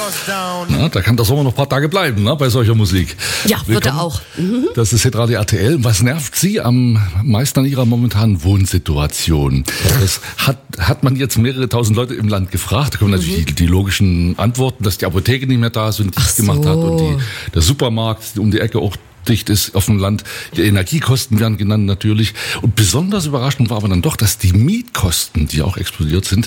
Na, da kann der Sommer noch ein paar Tage bleiben, ne, bei solcher Musik. Ja, wird er auch. Das ist Hitradio RTL. Was nervt Sie am meisten an Ihrer momentanen Wohnsituation? Das hat man jetzt mehrere tausend Leute im Land gefragt. Da kommen natürlich die logischen Antworten, dass die Apotheke nicht mehr da ist und dicht gemacht hat und der Supermarkt um die Ecke auch dicht ist auf dem Land. Die Energiekosten werden genannt natürlich. Und besonders überraschend war aber dann doch, dass die Mietkosten, die auch explodiert sind,